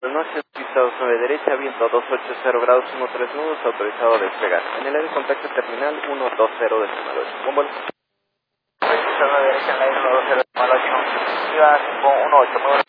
Buenas noches, pista 9 derecha, viento 280 grados, 13 nudos, autorizado a despegar. En el área de contacto terminal 120 decimal 8. Con vuelo. Pista 9 derecha en la isla 120 decimal 8. Iba 518, muy bueno.